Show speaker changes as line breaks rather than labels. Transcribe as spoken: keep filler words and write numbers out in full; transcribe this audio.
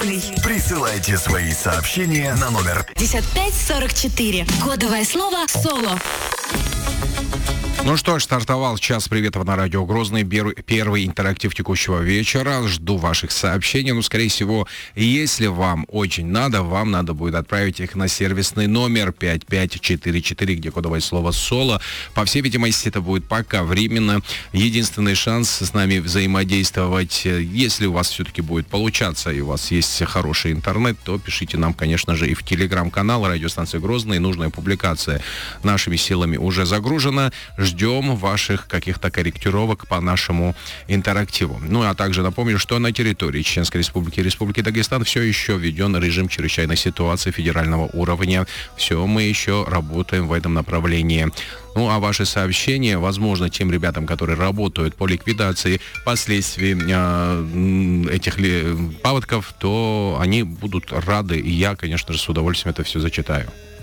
Присылайте свои сообщения на номер
пятьдесят пять сорок четыре. Кодовое слово «Соло».
Ну что ж, стартовал час приветов на радио Грозный, первый интерактив текущего вечера. Жду ваших сообщений. Ну, скорее всего, если вам очень надо, вам надо будет отправить их на сервисный номер пять пять четыре четыре, где кодовое слово «Соло». По всей видимости, это будет пока временно. Единственный шанс с нами взаимодействовать, если у вас все-таки будет получаться, и у вас есть хороший интернет, то пишите нам, конечно же, и в телеграм-канал радиостанции Грозный. Нужная публикация нашими силами уже загружена. Ждем ваших каких-то корректировок по нашему интерактиву. Ну, а также напомню, что на территории Чеченской Республики и Республики Дагестан все еще введен режим чрезвычайной ситуации федерального уровня. Все, мы еще работаем в этом направлении. Ну, а ваши сообщения, возможно, тем ребятам, которые работают по ликвидации последствий э, этих ли, паводков, то они будут рады, и я, конечно же, с удовольствием это все зачитаю.